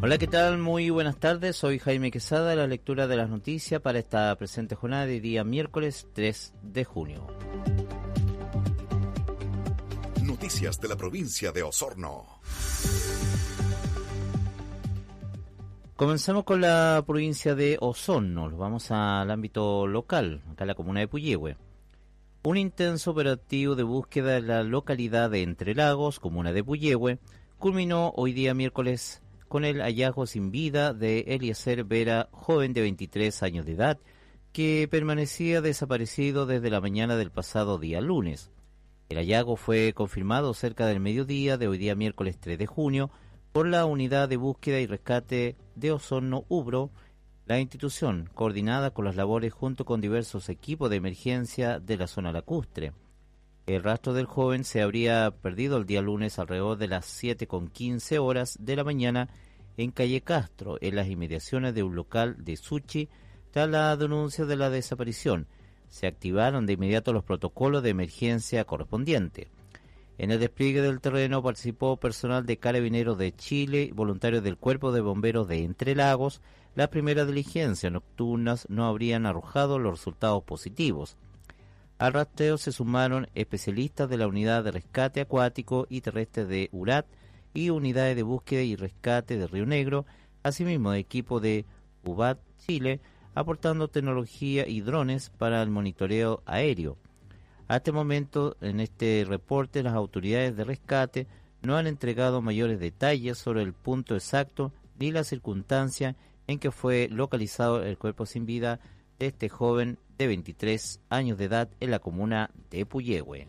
Hola, ¿qué tal? Muy buenas tardes. Soy Jaime Quesada, la lectura de las noticias para esta presente jornada de día miércoles 3 de junio. Noticias de la provincia de Osorno. Comenzamos con la provincia de Osorno. Vamos al ámbito local, acá en la comuna de Puyehue. Un intenso operativo de búsqueda en la localidad de Entre Lagos, comuna de Puyehue, culminó hoy día miércoles con el hallazgo sin vida de Eliezer Vera, joven de 23 años de edad, que permanecía desaparecido desde la mañana del pasado día lunes. El hallazgo fue confirmado cerca del mediodía de hoy día miércoles 3 de junio por la Unidad de Búsqueda y Rescate de Osorno UBRO, la institución coordinada con las labores junto con diversos equipos de emergencia de la zona lacustre. El rastro del joven se habría perdido el día lunes alrededor de las 7:15 horas de la mañana en calle Castro, en las inmediaciones de un local de sushi. Tras la denuncia de la desaparición, se activaron de inmediato los protocolos de emergencia correspondientes. En el despliegue del terreno participó personal de Carabineros de Chile y voluntarios del Cuerpo de Bomberos de Entre Lagos. Las primeras diligencias nocturnas no habrían arrojado los resultados positivos. Al rastreo se sumaron especialistas de la Unidad de Rescate Acuático y Terrestre de URAT y unidades de búsqueda y rescate de Río Negro, asimismo de equipo de UBAT Chile, aportando tecnología y drones para el monitoreo aéreo. A este momento, en este reporte, las autoridades de rescate no han entregado mayores detalles sobre el punto exacto ni la circunstancia en que fue localizado el cuerpo sin vida de este joven de 23 años de edad en la comuna de Puyehue.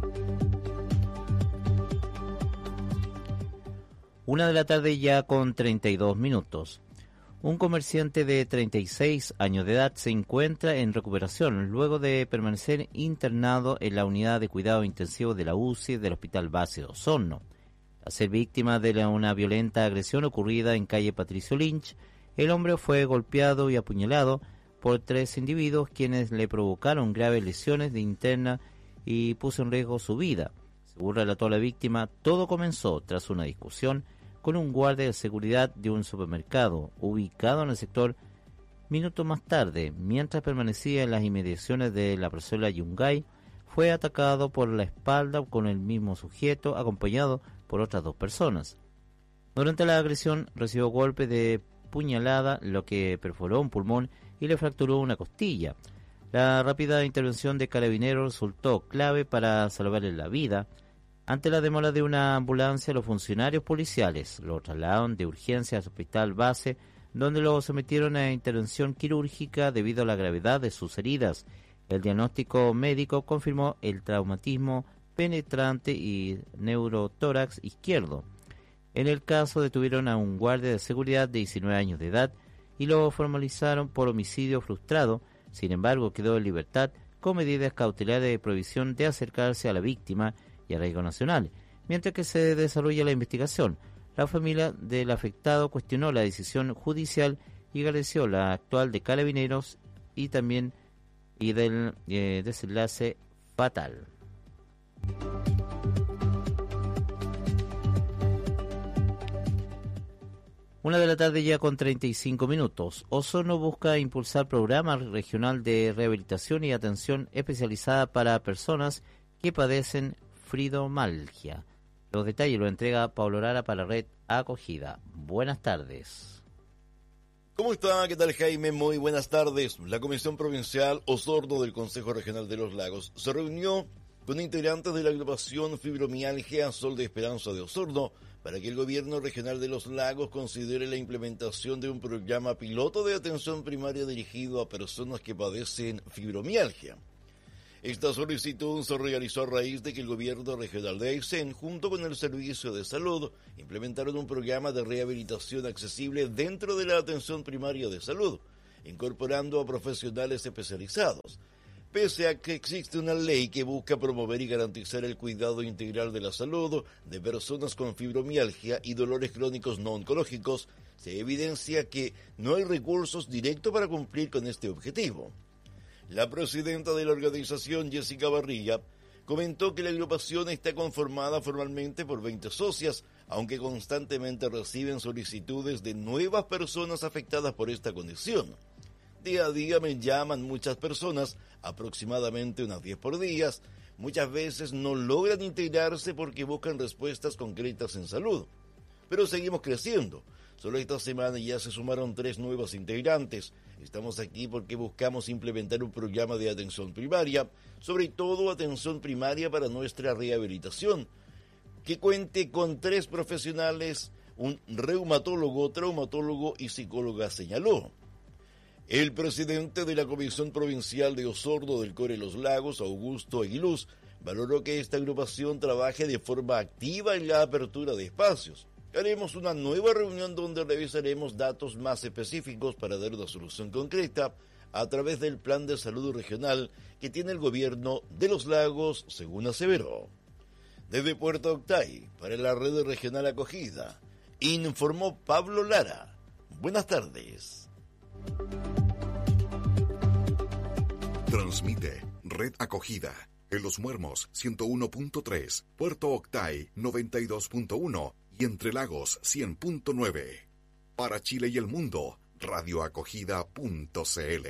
1:00 p.m. ya con 32 minutos. Un comerciante de 36 años de edad se encuentra en recuperación luego de permanecer internado en la unidad de cuidado intensivo de la UCI del Hospital Base de Osorno. Al ser víctima de una violenta agresión ocurrida en calle Patricio Lynch, el hombre fue golpeado y apuñalado por 3 individuos quienes le provocaron graves lesiones de interna y puso en riesgo su vida. Según relató la víctima, todo comenzó tras una discusión con un guardia de seguridad de un supermercado ubicado en el sector. Minutos más tarde, mientras permanecía en las inmediaciones de la plazuela Yungay, fue atacado por la espalda con el mismo sujeto acompañado por otras 2 personas. Durante la agresión recibió golpes de puñalada, lo que perforó un pulmón y le fracturó una costilla. La rápida intervención de Carabineros resultó clave para salvarle la vida. Ante la demora de una ambulancia, los funcionarios policiales lo trasladaron de urgencia al hospital base, donde lo sometieron a intervención quirúrgica debido a la gravedad de sus heridas. El diagnóstico médico confirmó el traumatismo penetrante y neurotórax izquierdo. En el caso detuvieron a un guardia de seguridad de 19 años de edad y lo formalizaron por homicidio frustrado. Sin embargo, quedó en libertad con medidas cautelares de prohibición de acercarse a la víctima y arraigo nacional. Mientras que se desarrolla la investigación, la familia del afectado cuestionó la decisión judicial y agradeció la actual de Carabineros y también del desenlace fatal. 1:00 p.m. ya con 35 minutos. Osorno busca impulsar programas regional de rehabilitación y atención especializada para personas que padecen fibromialgia. Los detalles lo entrega Pablo Lara para la Red Acogida. Buenas tardes. ¿Cómo está? ¿Qué tal, Jaime? Muy buenas tardes. La Comisión Provincial Osorno del Consejo Regional de los Lagos se reunió con integrantes de la agrupación Fibromialgia Sol de Esperanza de Osorno para que el Gobierno Regional de los Lagos considere la implementación de un programa piloto de atención primaria dirigido a personas que padecen fibromialgia. Esta solicitud se realizó a raíz de que el Gobierno Regional de Aysén, junto con el Servicio de Salud, implementaron un programa de rehabilitación accesible dentro de la atención primaria de salud, incorporando a profesionales especializados. Pese a que existe una ley que busca promover y garantizar el cuidado integral de la salud de personas con fibromialgia y dolores crónicos no oncológicos, se evidencia que no hay recursos directos para cumplir con este objetivo. La presidenta de la organización, Jessica Barrilla, comentó que la agrupación está conformada formalmente por 20 socias, aunque constantemente reciben solicitudes de nuevas personas afectadas por esta condición. Día a día me llaman muchas personas, aproximadamente unas 10 por día. Muchas veces no logran integrarse porque buscan respuestas concretas en salud. Pero seguimos creciendo. Solo esta semana ya se sumaron 3 nuevas integrantes. Estamos aquí porque buscamos implementar un programa de atención primaria, sobre todo atención primaria para nuestra rehabilitación, que cuente con 3 profesionales, un reumatólogo, traumatólogo y psicóloga, señaló. El presidente de la Comisión Provincial de Osorno del Core Los Lagos, Augusto Aguiluz, valoró que esta agrupación trabaje de forma activa en la apertura de espacios. Haremos una nueva reunión donde revisaremos datos más específicos para dar una solución concreta a través del Plan de Salud Regional que tiene el gobierno de Los Lagos, según aseveró. Desde Puerto Octay, para la Red Regional Acogida, informó Pablo Lara. Buenas tardes. Transmite Red Acogida en Los Muermos 101.3, Puerto Octay 92.1 y Entre Lagos 100.9. Para Chile y el mundo, radioacogida.cl.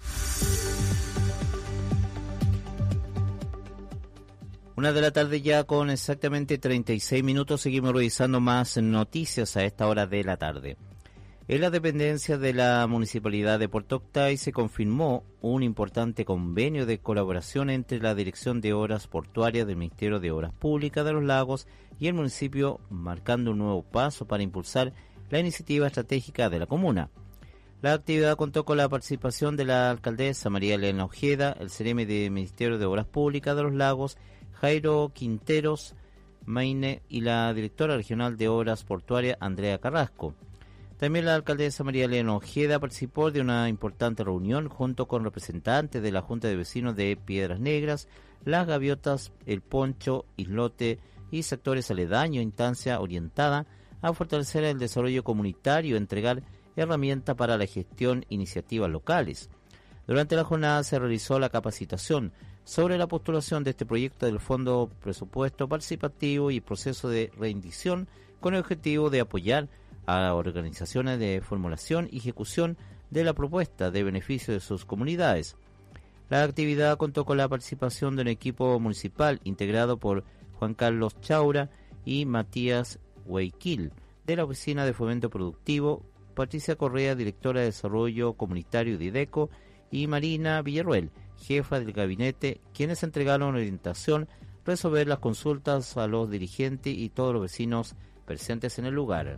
Una de la tarde ya con exactamente 36 minutos. Seguimos revisando más noticias a esta hora de la tarde. En la dependencia de la Municipalidad de Puerto Octay se confirmó un importante convenio de colaboración entre la Dirección de Obras Portuarias del Ministerio de Obras Públicas de Los Lagos y el municipio, marcando un nuevo paso para impulsar la iniciativa estratégica de la comuna. La actividad contó con la participación de la alcaldesa María Elena Ojeda, el CRM del Ministerio de Obras Públicas de Los Lagos, Jairo Quinteros Maine, y la directora regional de Obras Portuarias, Andrea Carrasco. También la alcaldesa María Elena Ojeda participó de una importante reunión junto con representantes de la Junta de Vecinos de Piedras Negras, Las Gaviotas, El Poncho, Islote y sectores aledaños, instancia orientada a fortalecer el desarrollo comunitario y entregar herramientas para la gestión iniciativas locales. Durante la jornada se realizó la capacitación sobre la postulación de este proyecto del Fondo Presupuesto Participativo y proceso de rendición con el objetivo de apoyar a organizaciones de formulación y ejecución de la propuesta de beneficio de sus comunidades. La actividad contó con la participación de un equipo municipal integrado por Juan Carlos Chaura y Matías Huayquil, de la Oficina de Fomento Productivo, Patricia Correa, directora de Desarrollo Comunitario de IDECO, y Marina Villarruel, jefa del gabinete, quienes entregaron orientación, resolver las consultas a los dirigentes y todos los vecinos presentes en el lugar.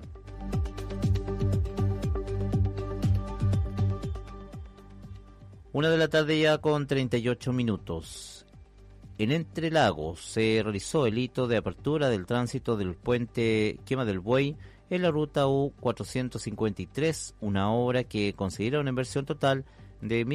Una de la tarde ya con 38 minutos. En Entre Lagos se realizó el hito de apertura del tránsito del puente Quema del Buey en la ruta U453, una obra que considera una inversión total de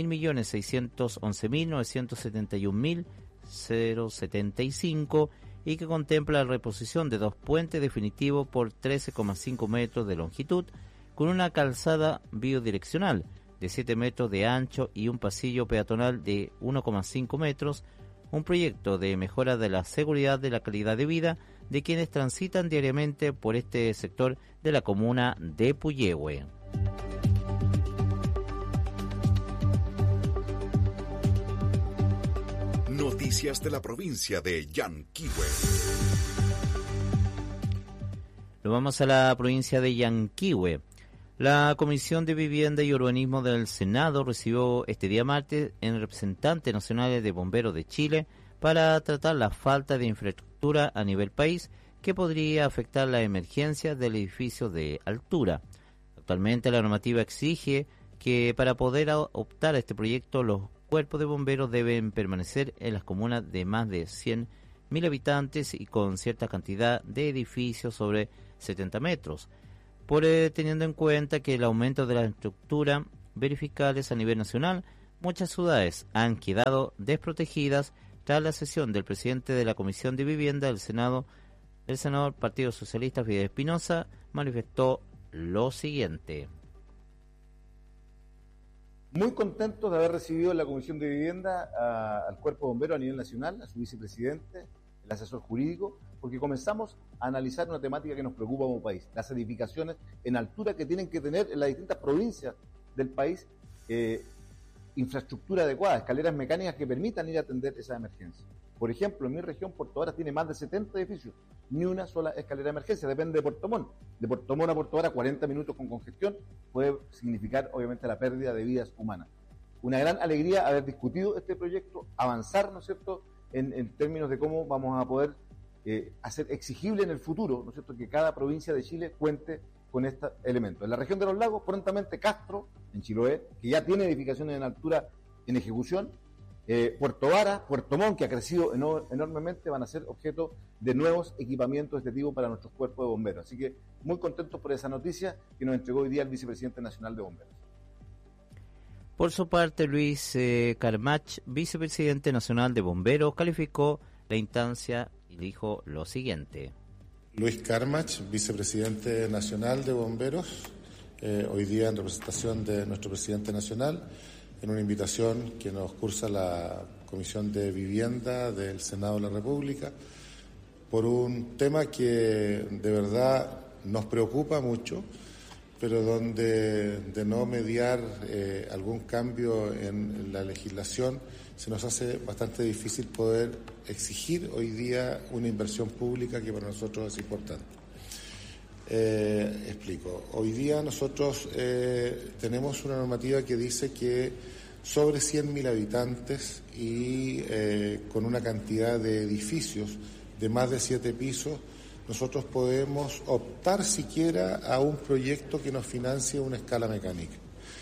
1.611.971.075 y que contempla la reposición de 2 puentes definitivos por 13,5 metros de longitud con una calzada bidireccional de 7 metros de ancho y un pasillo peatonal de 1,5 metros, un proyecto de mejora de la seguridad de la calidad de vida de quienes transitan diariamente por este sector de la comuna de Puyehue. Noticias de la provincia de Yanquihue. Nos vamos a la provincia de Yanquihue. La Comisión de Vivienda y Urbanismo del Senado recibió este día martes en representantes nacionales de Bomberos de Chile para tratar la falta de infraestructura a nivel país que podría afectar la emergencia del edificio de altura. Actualmente la normativa exige que para poder optar a este proyecto los cuerpos de bomberos deben permanecer en las comunas de más de 100.000 habitantes y con cierta cantidad de edificios sobre 70 metros. Teniendo en cuenta que el aumento de la estructura verificables a nivel nacional, muchas ciudades han quedado desprotegidas tras la sesión del presidente de la Comisión de Vivienda del Senado, el senador Partido Socialista Fidel Espinosa, manifestó lo siguiente. Muy contento de haber recibido en la Comisión de Vivienda al Cuerpo Bombero a nivel nacional, a su vicepresidente, el asesor jurídico, porque comenzamos a analizar una temática que nos preocupa como país, las edificaciones en altura que tienen que tener en las distintas provincias del país, infraestructura adecuada, escaleras mecánicas que permitan ir a atender esas emergencias. Por ejemplo, en mi región, Puerto Varas tiene más de 70 edificios, ni una sola escalera de emergencia, depende de Puerto Montt. De Puerto Montt a Puerto Varas, 40 minutos con congestión puede significar, obviamente, la pérdida de vidas humanas. Una gran alegría haber discutido este proyecto, avanzar, ¿no es cierto?, en términos de cómo vamos a poder hacer exigible en el futuro, ¿no es cierto?, que cada provincia de Chile cuente con este elemento. En la región de los lagos, prontamente Castro, en Chiloé, que ya tiene edificaciones en altura en ejecución, Puerto Varas, Puerto Montt, que ha crecido enormemente, van a ser objeto de nuevos equipamientos de este tipo para nuestros cuerpos de bomberos. Así que muy contentos por esa noticia que nos entregó hoy día el vicepresidente nacional de bomberos. Por su parte, Luis Carmach, vicepresidente nacional de bomberos, calificó la instancia y dijo lo siguiente. Luis Carmach, vicepresidente nacional de bomberos, hoy día en representación de nuestro presidente nacional, en una invitación que nos cursa la Comisión de Vivienda del Senado de la República, por un tema que de verdad nos preocupa mucho, pero donde de no mediar algún cambio en la legislación se nos hace bastante difícil poder exigir hoy día una inversión pública que para nosotros es importante. Explico. Hoy día nosotros tenemos una normativa que dice que sobre 100.000 habitantes y con una cantidad de edificios de más de 7 pisos, nosotros podemos optar siquiera a un proyecto que nos financie una escala mecánica.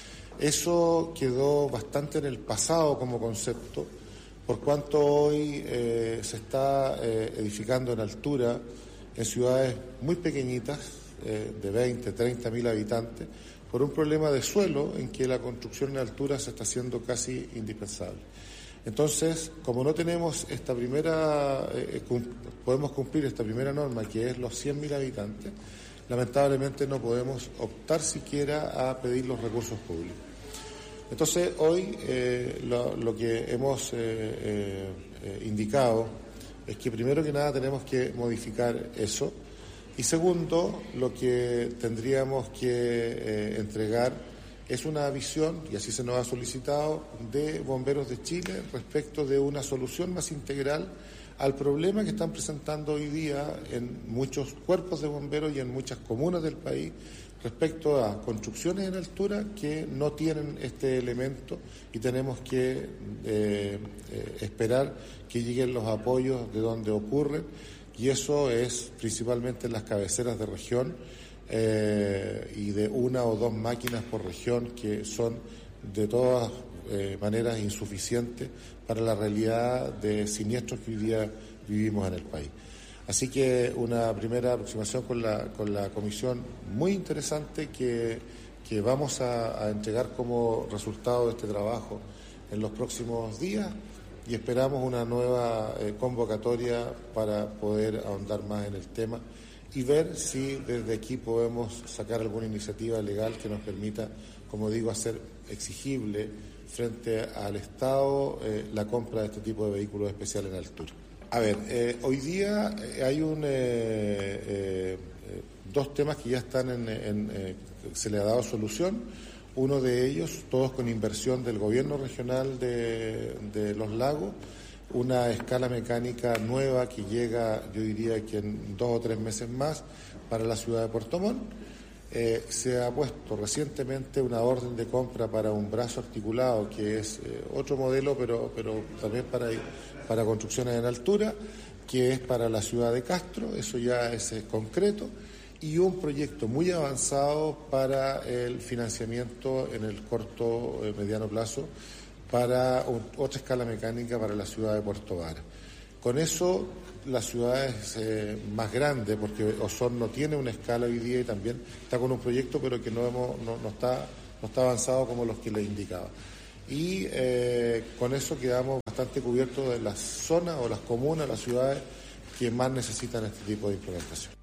Eso quedó bastante en el pasado como concepto, por cuanto hoy se está edificando en altura en ciudades muy pequeñitas, de 20, 30.000 habitantes, por un problema de suelo en que la construcción en altura se está haciendo casi indispensable. Entonces, como no tenemos esta primera, podemos cumplir esta primera norma, que es los 100.000 habitantes, lamentablemente no podemos optar siquiera a pedir los recursos públicos. Entonces, hoy lo que hemos indicado es que primero que nada tenemos que modificar eso, y segundo, lo que tendríamos que entregar es una visión, y así se nos ha solicitado, de Bomberos de Chile respecto de una solución más integral al problema que están presentando hoy día en muchos cuerpos de bomberos y en muchas comunas del país respecto a construcciones en altura que no tienen este elemento, y tenemos que esperar que lleguen los apoyos de donde ocurren, y eso es principalmente en las cabeceras de región, y de 1 o 2 máquinas por región, que son de todas maneras insuficientes para la realidad de siniestros que hoy día vivimos en el país. Así que una primera aproximación con la comisión muy interesante que vamos a entregar como resultado de este trabajo en los próximos días, y esperamos una nueva convocatoria para poder ahondar más en el tema y ver si desde aquí podemos sacar alguna iniciativa legal que nos permita, como digo, hacer exigible frente al Estado la compra de este tipo de vehículos especiales en altura. A ver, hoy día hay dos temas que ya están se le ha dado solución. Uno de ellos, todos con inversión del gobierno regional de Los Lagos, una escala mecánica nueva que llega, yo diría que en 2 o 3 meses más, para la ciudad de Puerto Montt. Se ha puesto recientemente una orden de compra para un brazo articulado, que es otro modelo, pero también para construcciones en altura, que es para la ciudad de Castro. Eso ya es concreto. Y un proyecto muy avanzado para el financiamiento en el corto mediano plazo para otra escala mecánica para la ciudad de Puerto Varas. Con eso, la ciudad es más grande, porque Osorno tiene una escala hoy día y también está con un proyecto, pero que no está avanzado como los que les indicaba. Y con eso quedamos bastante cubiertos de las zonas o las comunas, las ciudades que más necesitan este tipo de implementación.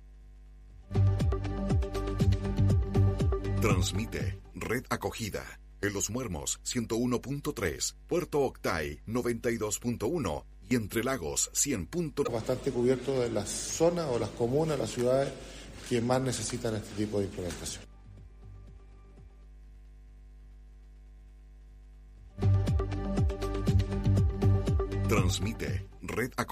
Transmite Red Acogida En Los Muermos 101.3, Puerto Octay 92.1 y Entre Lagos 100.9. Bastante cubierto de las zonas o las comunas, las ciudades que más necesitan este tipo de implementación. Transmite Red